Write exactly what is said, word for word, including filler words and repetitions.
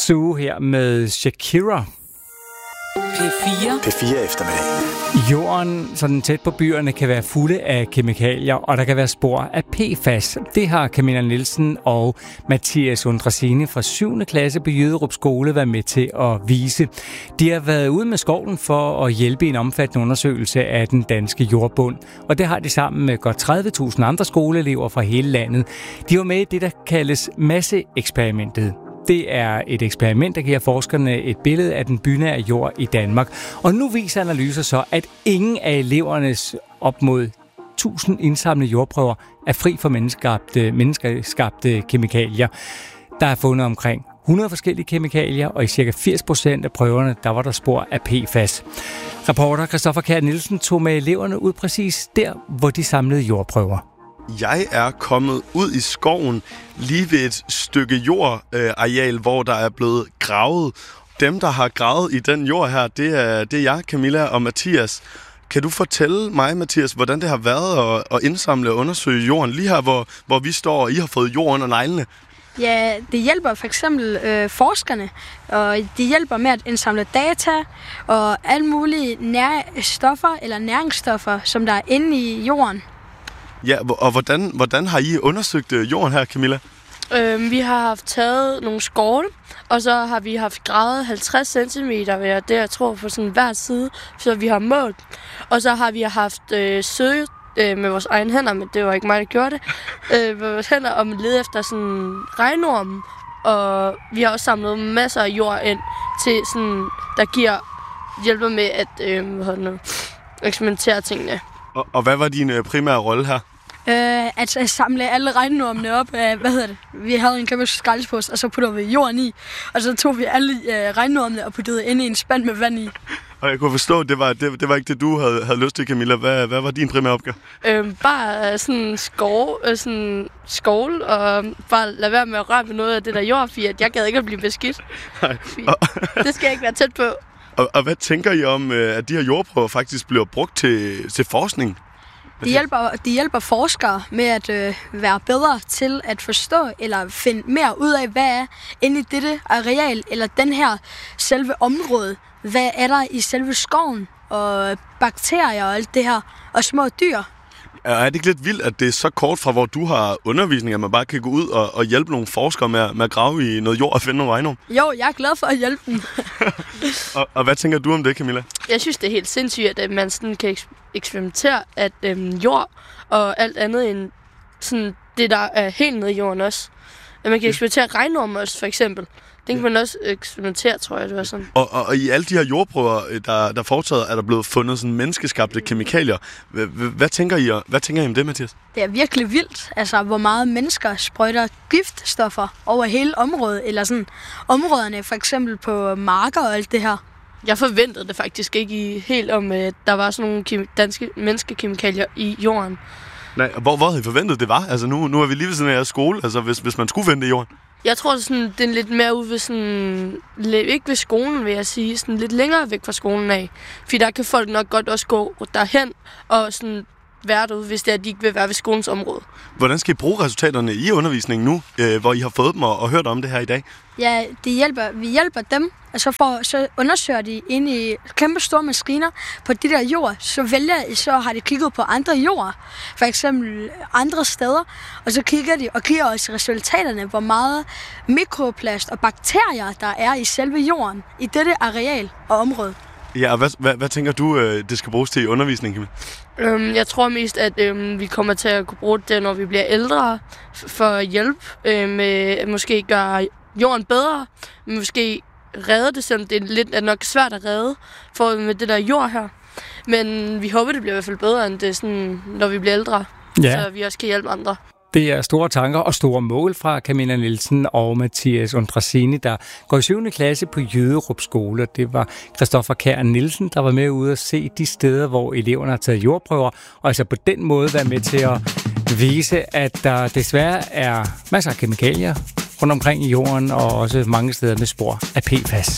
Zoo her med Shakira. P fire. P fire eftermiddag. Jorden sådan tæt på byerne kan være fulde af kemikalier, og der kan være spor af P F A S. Det har Camilla Nielsen og Mathias Undresini fra syvende klasse på Jyderup Skole været med til at vise. De har været ude med skoven for at hjælpe i en omfattende undersøgelse af den danske jordbund, og det har de sammen med godt tredive tusind andre skoleelever fra hele landet. De var med i det, der kaldes masseeksperimentet. Det er et eksperiment, der giver forskerne et billede af den bynære jord i Danmark. Og nu viser analyser så, at ingen af elevernes op mod tusind indsamlede jordprøver er fri for menneskeskabte, menneskeskabte kemikalier. Der er fundet omkring hundrede forskellige kemikalier, og i cirka firs procent af prøverne, der var der spor af P F A S. Reporter Christoffer Kjær Nielsen tog med eleverne ud præcis der, hvor de samlede jordprøver. Jeg er kommet ud i skoven lige ved et stykke jordareal, hvor der er blevet gravet. Dem, der har gravet i den jord her, det er, det er jeg, Camilla og Mathias. Kan du fortælle mig, Mathias, hvordan det har været at, at indsamle og undersøge jorden lige her, hvor, hvor vi står, og I har fået jord under neglene? Ja, det hjælper for eksempel øh, forskerne, og det hjælper med at indsamle data og alle mulige nær- stoffer eller næringsstoffer, som der er inde i jorden. Ja, og hvordan, hvordan har I undersøgt jorden her, Camilla? Øhm, vi har haft taget nogle skovle, og så har vi haft gravet halvtreds centimeter ved det, jeg tror, på sådan hver side, så vi har målt. Og så har vi haft øh, søget øh, med vores egne hænder, men det var ikke mig, der gjorde det, øh, med vores hænder om at lede efter sådan regnormen. Og vi har også samlet masser af jord ind til sådan, der giver hjælper med at øh, hvad hedder det nu, eksperimentere tingene. Og, og hvad var din øh, primære rolle her? Øh, at, at samle alle regnormene op af, hvad hedder det, vi havde en kæmpe skraldespose, og så puttede vi jorden i, og så tog vi alle øh, regnormene og puttede ind i en spand med vand i. Og jeg kunne forstå, at det var, det, det var ikke det, du havde, havde lyst til, Camilla. Hvad, hvad var din primære opgave? Øhm, bare sådan skov, øh, sådan skovl, og bare lade være med at røre med noget af det der jord, fordi jeg gad ikke at blive beskidt. Nej. Det skal jeg ikke være tæt på. Og, og hvad tænker I om, at de her jordprøver faktisk bliver brugt til, til forskning? De hjælper, de hjælper forskere med at øh, være bedre til at forstå eller finde mere ud af, hvad er inde i dette areal eller den her selve område. Hvad er der i selve skoven og bakterier og alt det her og små dyr. Er det ikke lidt vildt, at det er så kort fra, hvor du har undervisning, at man bare kan gå ud og, og hjælpe nogle forskere med, med at grave i noget jord og finde nogle regnorm? Jo, jeg er glad for at hjælpe dem. og, og hvad tænker du om det, Camilla? Jeg synes, det er helt sindssygt, at man sådan kan eksperimentere, at øhm, jord og alt andet end sådan det, der er helt nede i jorden også. At man kan eksperimentere regnorm også, for eksempel. Det kan man også eksperimentere, tror jeg, det var sådan. Og, og, og i alle de her jordprøver, der, der foretaget, er der blevet fundet sådan menneskeskabte kemikalier. Hvad, hvad, tænker I, hvad tænker I om det, Mathias? Det er virkelig vildt, altså hvor meget mennesker sprøjter giftstoffer over hele området, eller sådan områderne, for eksempel på marker og alt det her. Jeg forventede det faktisk ikke i helt om, at der var sådan nogle kemi- danske menneskekemikalier i jorden. Nej, hvor, hvor havde I forventet det var? Altså nu, nu er vi lige ved sådan en skole, altså hvis, hvis man skulle vente i jorden. Jeg tror, sådan, det er lidt mere ude ved sådan... Ikke ved skolen, vil jeg sige. Sådan lidt længere væk fra skolen af. Fordi der kan folk nok godt også gå derhen og sådan være derude, hvis det er, at de ikke vil være ved skolens område. Hvordan skal I bruge resultaterne i undervisningen nu, øh, hvor I har fået dem og, og hørt om det her i dag? Ja, de hjælper, vi hjælper dem, og så, får, så undersøger de ind i kæmpe store maskiner på de der jord. Så vælger så har de kigget på andre jorder, for eksempel andre steder, og så kigger de og giver os resultaterne, hvor meget mikroplast og bakterier der er i selve jorden, i dette areal og område. Ja, og hvad, hvad, hvad tænker du, øh, det skal bruges til i undervisningen? Øhm, jeg tror mest, at øhm, vi kommer til at kunne bruge det, når vi bliver ældre, for at hjælpe øh, med at måske gøre jorden bedre, men måske redde det, selvom det er lidt er nok svært at redde for med det der jord her. Men vi håber, det bliver i hvert fald bedre, end det sådan, når vi bliver ældre, ja. Så vi også kan hjælpe andre. Det er store tanker og store mål fra Camilla Nielsen og Mathias Undresini, der går i syvende klasse på Jyderup Skole. Det var Christoffer Kjær Nielsen, der var med ude at se de steder, hvor eleverne har taget jordprøver, og altså på den måde være med til at vise, at der desværre er masser af kemikalier rundt omkring i jorden, og også mange steder med spor af P F A S.